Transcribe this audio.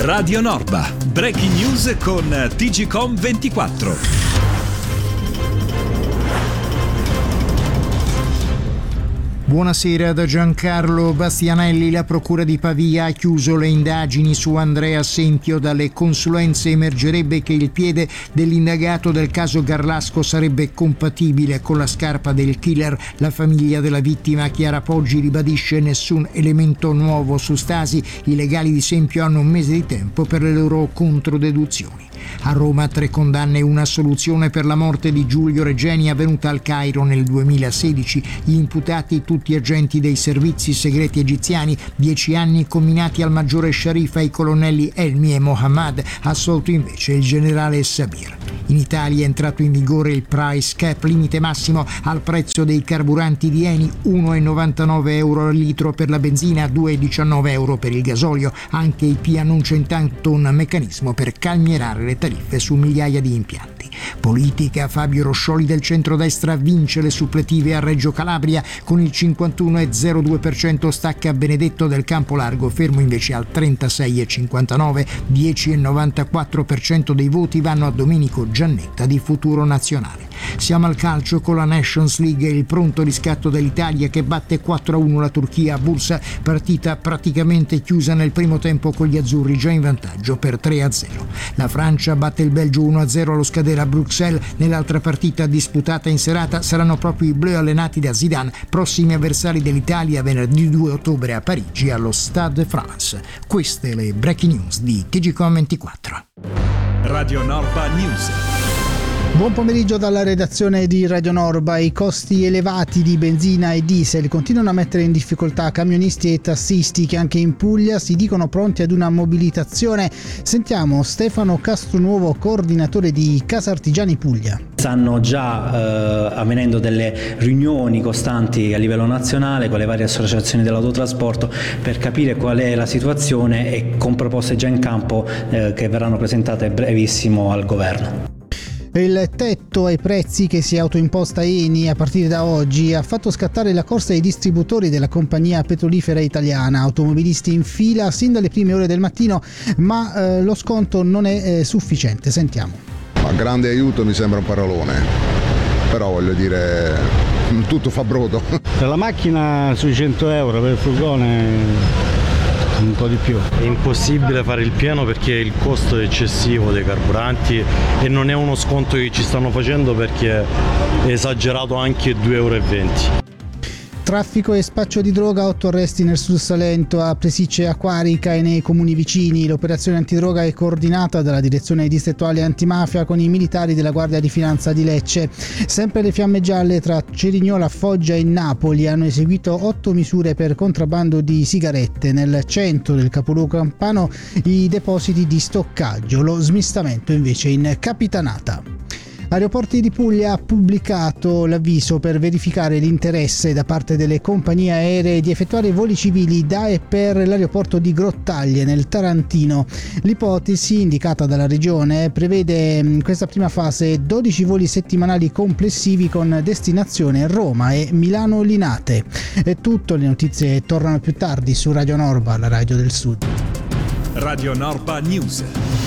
Radio Norba, breaking news con TGcom 24. Buonasera da Giancarlo Bastianelli. La Procura di Pavia ha chiuso le indagini su Andrea Sempio. Dalle consulenze emergerebbe che il piede dell'indagato del caso Garlasco sarebbe compatibile con la scarpa del killer. La famiglia della vittima, Chiara Poggi, ribadisce nessun elemento nuovo su Stasi. I legali di Sempio hanno un mese di tempo per le loro controdeduzioni. A Roma 3 condanne e una assoluzione per la morte di Giulio Regeni avvenuta al Cairo nel 2016. Gli imputati tutti agenti dei servizi segreti egiziani, 10 anni comminati al maggiore Sharif e ai colonnelli Elmi e Mohammad, assolto invece il generale Sabir. In Italia è entrato in vigore il price cap, limite massimo al prezzo dei carburanti di Eni, 1,99 euro al litro per la benzina, 2,19 euro per il gasolio. Anche il P annuncia intanto un meccanismo per calmierare le tariffe su migliaia di impianti. Politica, Fabio Roscioli del centrodestra vince le suppletive a Reggio Calabria con il 51,02%, stacca Benedetto del Campolargo, fermo invece al 36,59%, 10,94% dei voti vanno a Domenico Giannetta di Futuro Nazionale. Siamo al calcio con la Nations League e il pronto riscatto dell'Italia che batte 4-1 la Turchia a Bursa, partita praticamente chiusa nel primo tempo con gli azzurri già in vantaggio per 3-0. La Francia batte il Belgio 1-0 allo scadere a Bruxelles. Nell'altra partita disputata in serata saranno proprio i blu allenati da Zidane prossimi avversari dell'Italia venerdì 2 ottobre a Parigi allo Stade de France. Queste le breaking news di TGcom 24. Radio Norba News. Buon pomeriggio dalla redazione di Radio Norba. I costi elevati di benzina e diesel continuano a mettere in difficoltà camionisti e tassisti che anche in Puglia si dicono pronti ad una mobilitazione. Sentiamo Stefano Castronuovo, coordinatore di Casartigiani Puglia. Stanno già avvenendo delle riunioni costanti a livello nazionale con le varie associazioni dell'autotrasporto per capire qual è la situazione e con proposte già in campo che verranno presentate brevissimo al governo. Il tetto ai prezzi che si è autoimposta Eni a partire da oggi ha fatto scattare la corsa ai distributori della compagnia petrolifera italiana. Automobilisti in fila sin dalle prime ore del mattino, ma lo sconto non è sufficiente. Sentiamo. A grande aiuto mi sembra un parolone, però voglio dire, tutto fa brodo. Per la macchina sui 100 euro, per il furgone un po' di più. È impossibile fare il pieno perché il costo è eccessivo dei carburanti e non è uno sconto che ci stanno facendo perché è esagerato anche 2,20 euro. Traffico e spaccio di droga, 8 arresti nel Sud Salento, a Presicce, Acquarica e nei comuni vicini. L'operazione antidroga è coordinata dalla direzione distrettuale antimafia con i militari della Guardia di Finanza di Lecce. Sempre le fiamme gialle tra Cerignola, Foggia e Napoli hanno eseguito 8 misure per contrabbando di sigarette. Nel centro del capoluogo campano i depositi di stoccaggio, lo smistamento invece in Capitanata. Aeroporti di Puglia ha pubblicato l'avviso per verificare l'interesse da parte delle compagnie aeree di effettuare voli civili da e per l'aeroporto di Grottaglie nel Tarantino. L'ipotesi indicata dalla regione prevede in questa prima fase 12 voli settimanali complessivi con destinazione Roma e Milano Linate. È tutto, le notizie tornano più tardi su Radio Norba, la radio del Sud. Radio Norba News.